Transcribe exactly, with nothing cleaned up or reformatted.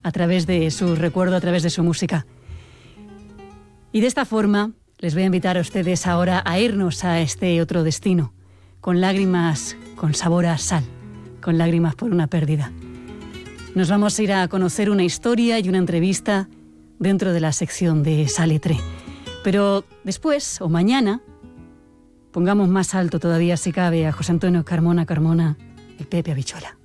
a través de su recuerdo, a través de su música. Y de esta forma les voy a invitar a ustedes ahora a irnos a este otro destino, con lágrimas, con sabor a sal, con lágrimas por una pérdida. Nos vamos a ir a conocer una historia y una entrevista dentro de la sección de Saletre. Pero después, o mañana, pongamos más alto todavía si cabe a José Antonio Carmona Carmona, el Pepe Habichuela.